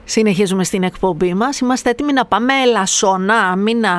Συνεχίζουμε στην εκπομπή μας. Είμαστε έτοιμοι να πάμε Ελασσόνα,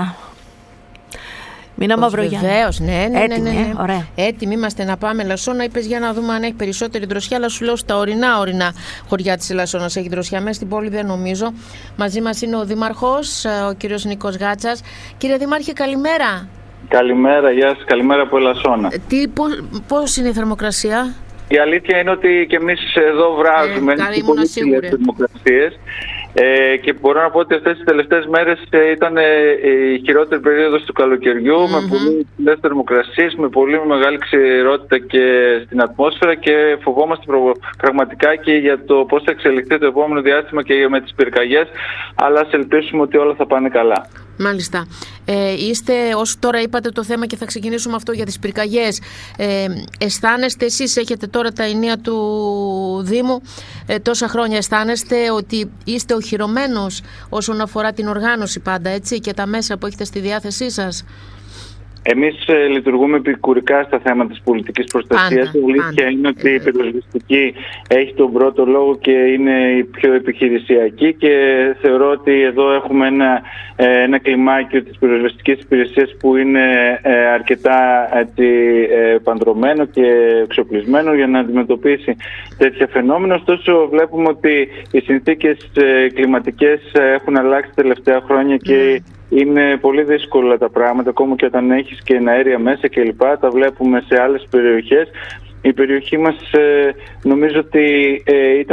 Μήνα Μαυρογιάννη. Βεβαίως, ναι. Ωραία. Έτοιμοι είμαστε να πάμε Ελασσόνα. Είπες για να δούμε αν έχει περισσότερη δροσιά, αλλά σου λέω στα ορεινά χωριά της Ελασσόνας έχει δροσιά. Μέσα στην πόλη δεν νομίζω. Μαζί μας είναι ο Δήμαρχος, ο κύριος Νίκος Γάτσας. Κύριε Δήμαρχε, καλημέρα. Καλημέρα, γεια σας. Καλημέρα από Ελασσόνα. Πώς είναι η θερμοκρασία? Η αλήθεια είναι ότι και εμείς εδώ βράζουμε πολύ ψηλές θερμοκρασίες. Και μπορώ να πω ότι αυτές τις τελευταίες μέρες ήταν η χειρότερη περίοδος του καλοκαιριού, με πολύ ψηλές θερμοκρασίες, με πολύ μεγάλη ξηρότητα και στην ατμόσφαιρα, και φοβόμαστε πραγματικά και για το πώς θα εξελιχθεί το επόμενο διάστημα και με τις πυρκαγιές, αλλά ας ελπίσουμε ότι όλα θα πάνε καλά. Μάλιστα. Είστε, όσο τώρα είπατε το θέμα, και θα ξεκινήσουμε αυτό για τις πυρκαγιές, αισθάνεστε εσείς, έχετε τώρα τα ενία του Δήμου τόσα χρόνια, αισθάνεστε ότι είστε οχυρωμένος όσον αφορά την οργάνωση πάντα, έτσι, και τα μέσα που έχετε στη διάθεσή σας? Εμείς λειτουργούμε επικουρικά στα θέματα της πολιτικής προστασίας. Η αλήθεια είναι ότι η πυροσβεστική έχει τον πρώτο λόγο και είναι η πιο επιχειρησιακή, και θεωρώ ότι εδώ έχουμε ένα κλιμάκιο της πυροσβεστικής υπηρεσίας που είναι αρκετά παντρωμένο και εξοπλισμένο για να αντιμετωπίσει τέτοια φαινόμενα. Ωστόσο, βλέπουμε ότι οι συνθήκες κλιματικές έχουν αλλάξει τα τελευταία χρόνια και είναι πολύ δύσκολα τα πράγματα, ακόμα και όταν έχεις και αέρια μέσα κλπ. Τα βλέπουμε σε άλλες περιοχές. Η περιοχή μας νομίζω ότι ήταν